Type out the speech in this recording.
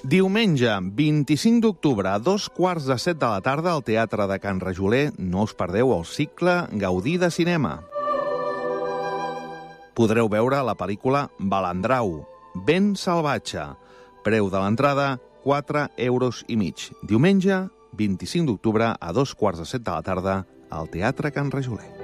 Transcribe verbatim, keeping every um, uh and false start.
Diumenge, vint-i-cinc d'octubre, a dos quarts de set de la tarda, al Teatre de Can Rajoler, no us perdeu el cicle Gaudí de Cinema. Podreu veure la pel·lícula Balandrau, Ben salvatge. Preu de l'entrada, quatre euros i mig. Diumenge, vint-i-cinc d'octubre, a dos quarts de set de la tarda, al Teatre Can Rajoler.